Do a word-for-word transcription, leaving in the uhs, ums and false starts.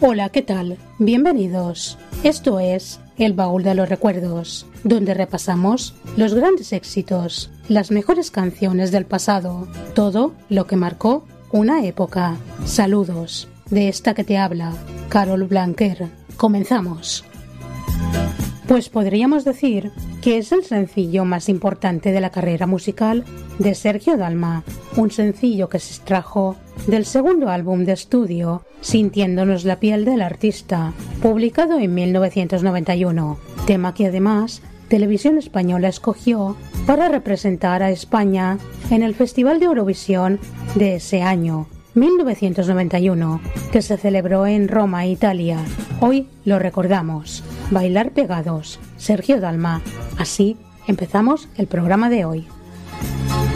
Hola, ¿qué tal? Bienvenidos. Esto es El Baúl de los Recuerdos, donde repasamos los grandes éxitos, las mejores canciones del pasado, todo lo que marcó una época. Saludos, de esta que te habla, Carol Blanquer. Comenzamos. Pues podríamos decir que es el sencillo más importante de la carrera musical de Sergio Dalma, un sencillo que se extrajo del segundo álbum de estudio Sintiéndonos la piel del artista, publicado en mil novecientos noventa y uno, tema que además Televisión Española escogió para representar a España en el Festival de Eurovisión de ese año, mil novecientos noventa y uno, que se celebró en Roma, Italia. Hoy lo recordamos. Bailar pegados, Sergio Dalma. Así empezamos el programa de hoy.